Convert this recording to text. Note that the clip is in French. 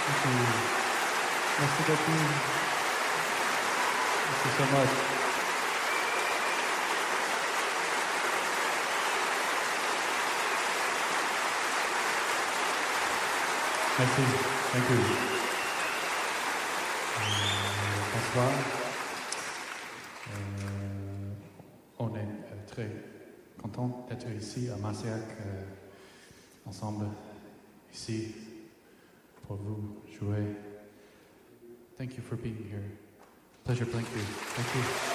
Merci beaucoup. Merci so much. Merci. Thank you. Bonsoir. On est très content d'être ici à Marciac, ensemble, ici, pour vous jouer. Thank you for being here. Pleasure playing for you. Thank you.